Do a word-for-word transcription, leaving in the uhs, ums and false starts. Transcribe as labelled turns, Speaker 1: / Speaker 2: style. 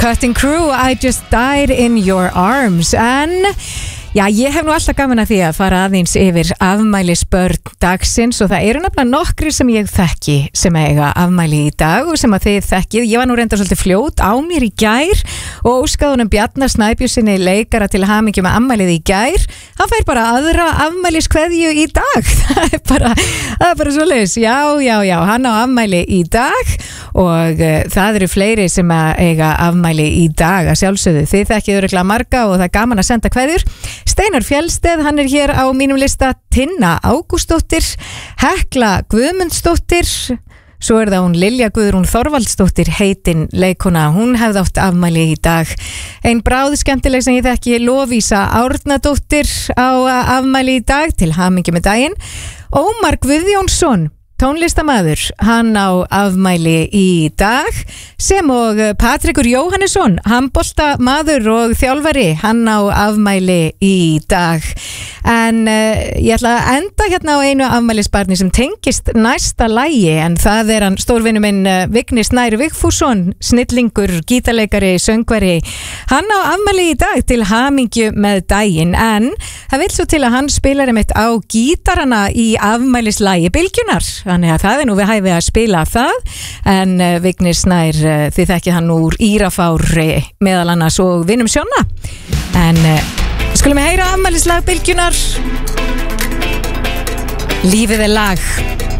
Speaker 1: Cutting Crew, I Just Died in Your Arms. En já, ég hef nú alltaf gaman að því að fara aðeins yfir afmælisbörn dagsins og það eru nefnilega nokkri sem ég þekki sem eiga afmæli í dag og sem að þið þekkið. Ég var nú reynda svolítið fljót á mér í gær og óskaði honum Bjarnar Snæbjörnssyni leikara til hamingju með afmælið í gær. Hann fær bara aðra afmæliskveðju í dag. Það er bara, það er bara svoleiðis. Já, já, já, hann á afmæli í dag og uh, það eru fleiri sem að eiga afmæli í dag að sjálfsögðu. Þið þekkið örugglega marga og það er gaman að senda kveðjur. Steinar Fjellsteð, hann er hér á mínum lista. Tinna Ágústsdóttir, Hekla Guðmundsdóttir, svo er það hún Lilja Guðrún Þorvaldsdóttir, heitin leikona, hún hefði átt afmæli í dag. Ein bráð skemmtileg sem ég þekki, Lovísa Árnadóttir á afmæli í dag, til hamingju með daginn. Ómar Guðjónsson, tónlistarmaður, hann á afmæli í dag, sem og Patrekur Jóhannesson, handboltamaður og þjálfari, hann á afmæli í dag. En uh, ég ætla að enda hérna á einu afmælisbarni sem tengist næsta lagi, en það er hann stórvinur minn uh, Vigni Snær Vigfússon, snillingur, gítarleikari, söngvari. Hann á afmæli í dag, til hamingju með daginn, en það vil svo til að hann spilar einmitt á gítarana í afmælislagi Bylgjunar. Þannig að það er nú við hæfi að spila það, en uh, Vigni Snær, uh, þið þekkið hann úr Írafár meðal annars og Vinum Sjonna. En uh, skulum við heyra afmælislag Bylgjunar. Lífið er lag.